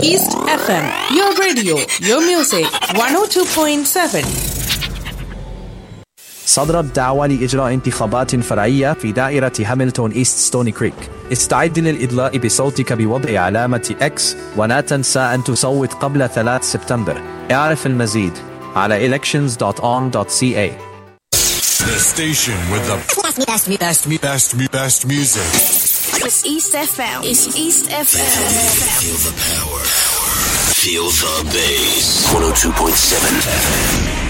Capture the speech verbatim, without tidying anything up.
East F M, your radio, your music, one oh two point seven. صدرت دعوى لإجراء انتخابات فرعية في دائرة هاملتون إيست ستوني كريك. استعد للإدلاء بصوتك بوضع علامة إكس ولا تنسى أن تصوت قبل ثلاثة سبتمبر. اعرف المزيد على elections dot on dot c a. The station with the best, best, best, best, best music. It's East F M. It's East F M. Feel the power. Feel the bass. one oh two point seven F M.